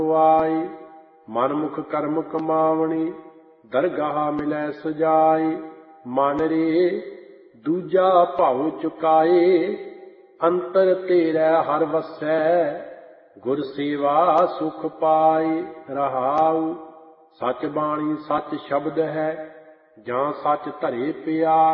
ਆਈ। ਮਨ ਮੁਖ ਕਰਮ ਕਮਾਵਣੀ ਦਰਗਾਹ ਮਿਲੈ ਸਜਾਈ। ਮਨ ਰੇ ਦੂਜਾ ਭਉ ਚੁਕਾਏ ਅੰਤਰ ਤੇਰੇ ਹਰ ਵਸੈ। ਗੁਰ ਸੇਵਾ ਸੁਖ ਪਾਈ ਰਹਾਉ। ਸਚ ਬਾਣੀ ਸਚ ਸ਼ਬਦ ਹੈ ਜਾਂ ਸਚ ਧਰੇ ਪਿਆ।